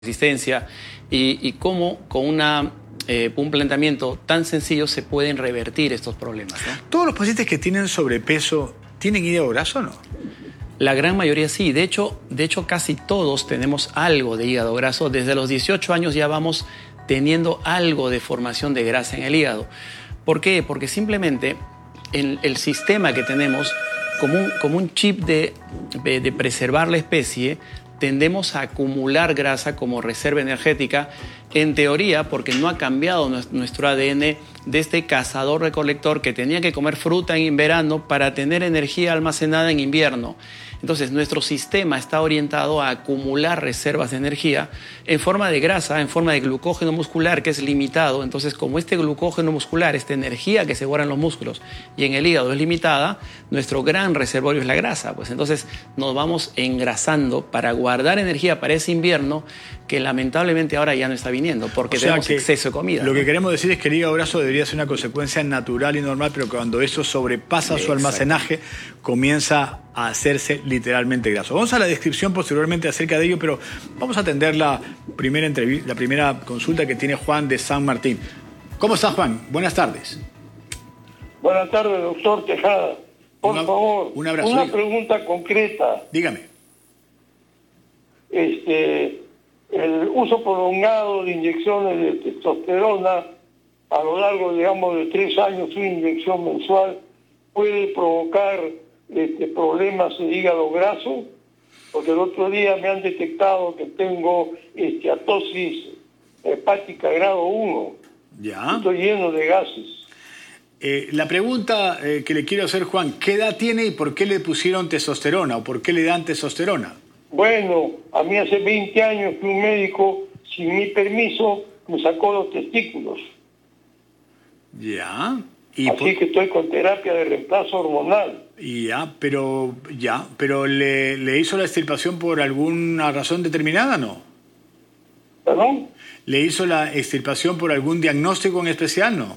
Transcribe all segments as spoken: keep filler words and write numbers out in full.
resistencia y, y cómo con una, eh, un planteamiento tan sencillo se pueden revertir estos problemas, ¿no? ¿Todos los pacientes que tienen sobrepeso tienen hígado graso o no? La gran mayoría sí. De hecho, de hecho, casi todos tenemos algo de hígado graso. Desde los dieciocho años ya vamos teniendo algo de formación de grasa en el hígado. ¿Por qué? Porque simplemente en el sistema que tenemos, como un, como un chip de, de, de preservar la especie, tendemos a acumular grasa como reserva energética, en teoría, porque no ha cambiado nuestro A D N de este cazador-recolector que tenía que comer fruta en verano para tener energía almacenada en invierno. Entonces, nuestro sistema está orientado a acumular reservas de energía en forma de grasa, en forma de glucógeno muscular, que es limitado. Entonces, como este glucógeno muscular, esta energía que se guarda en los músculos y en el hígado es limitada, nuestro gran reservorio es la grasa. Pues entonces nos vamos engrasando para guardar energía para ese invierno que lamentablemente ahora ya no está viniendo porque o sea tenemos que exceso de comida. Lo ¿no? que queremos decir es que el hígado graso debería ser una consecuencia natural y normal, pero cuando eso sobrepasa su almacenaje, comienza a hacerse literalmente graso. Vamos a la descripción posteriormente acerca de ello, pero vamos a atender la primera, entrevista, la primera consulta que tiene Juan de San Martín. ¿Cómo está, Juan? Buenas tardes. Buenas tardes, doctor Tejada. Por un, favor, un abrazo. una Dígame. pregunta concreta. Dígame. Este, el uso prolongado de inyecciones de testosterona a lo largo, digamos, de tres años, una inyección mensual, puede provocar este, problemas de hígado graso, porque el otro día me han detectado que tengo esteatosis hepática grado uno. Ya. Estoy lleno de gases. Eh, la pregunta eh, que le quiero hacer, Juan, ¿qué edad tiene y por qué le pusieron testosterona o por qué le dan testosterona? Bueno, a mí hace veinte años que un médico, sin mi permiso, me sacó los testículos. Ya. Y Así por... que estoy con terapia de reemplazo hormonal. Ya, pero ya, pero le, le hizo la extirpación por alguna razón determinada, ¿no? ¿Perdón? ¿Le hizo la extirpación por algún diagnóstico en especial, no?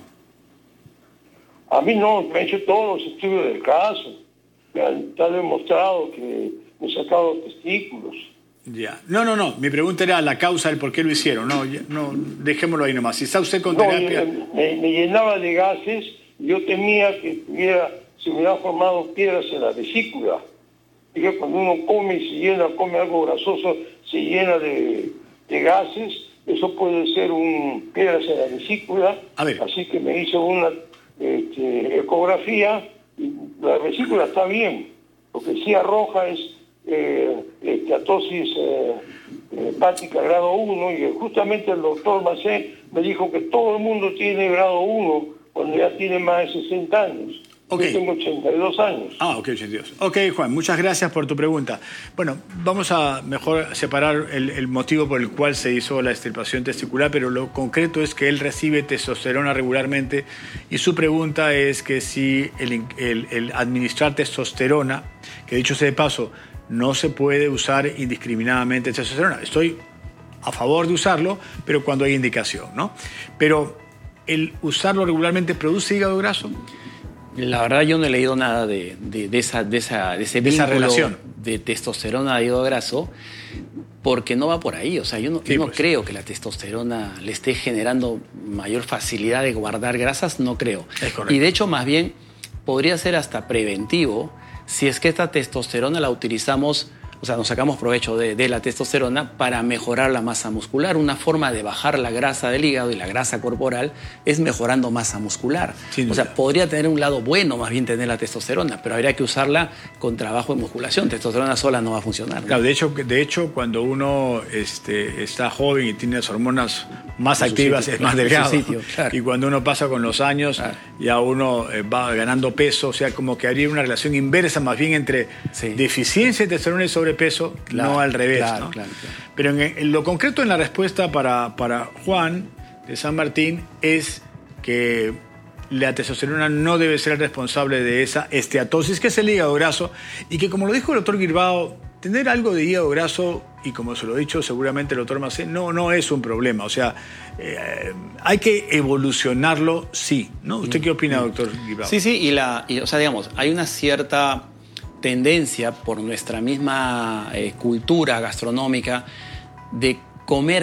A mí no, me han hecho todos los estudios del caso. Me han está demostrado que me he sacado los testículos. Ya. No, no, no. Mi pregunta era la causa del por qué lo hicieron. No, ya, no, dejémoslo ahí nomás. Si está usted con No, terapia... me, me llenaba de gases. Yo temía que tuviera, se me hubieran formado piedras en la vesícula. Y que cuando uno come y se llena, come algo grasoso, se llena de, de gases. Eso puede ser un piedras en la vesícula. A ver. Así que me hizo una este, ecografía y la vesícula está bien. Lo que sí arroja es eh, esteatosis eh, hepática grado uno, y justamente el doctor Macé me dijo que todo el mundo tiene grado uno cuando ya tiene más de sesenta años. Okay. Yo tengo ochenta y dos años. Ah, ok, ochenta y dos. Ok, Juan, muchas gracias por tu pregunta. Bueno, vamos a mejor separar el, el motivo por el cual se hizo la extirpación testicular, pero lo concreto es que él recibe testosterona regularmente y su pregunta es que si el, el, el administrar testosterona, que dicho sea de paso, no se puede usar indiscriminadamente testosterona. Estoy a favor de usarlo, pero cuando hay indicación, ¿no? Pero el usarlo regularmente produce hígado graso. La verdad yo no he leído nada de, de, de, esa, de, esa, de ese de esa relación de testosterona a hígado graso, porque no va por ahí. O sea, yo no, sí, yo no pues. creo que la testosterona le esté generando mayor facilidad de guardar grasas, no creo. Es correcto. Y de hecho, más bien, podría ser hasta preventivo si es que esta testosterona la utilizamos, o sea, nos sacamos provecho de, de la testosterona para mejorar la masa muscular. Una forma de bajar la grasa del hígado y la grasa corporal es mejorando masa muscular. Sin o sea, duda. podría tener un lado bueno más bien tener la testosterona, pero habría que usarla con trabajo de musculación. Testosterona sola no va a funcionar, ¿no? Claro, de hecho, de hecho cuando uno este, está joven y tiene las hormonas más En su activas, sitio, es más claro, en su delgado. sitio, claro. Y cuando uno pasa con los años, Claro. ya uno eh, va ganando peso. O sea, como que habría una relación inversa más bien entre Sí. deficiencia de testosterona y sobrepeso, Claro, no al revés, claro, ¿no? claro, claro. Pero en, en lo concreto en la respuesta para, para Juan de San Martín es que la testosterona no debe ser el responsable de esa esteatosis, que es el hígado graso, y que, como lo dijo el doctor Guirbao, tener algo de hígado graso, y como se lo ha dicho seguramente el doctor Macé, no, no es un problema. O sea, eh, hay que evolucionarlo, sí, ¿no? ¿Usted qué opina, doctor Guirbao? Sí, sí, y la, y, o sea, digamos, hay una cierta tendencia por nuestra misma eh, cultura gastronómica de comer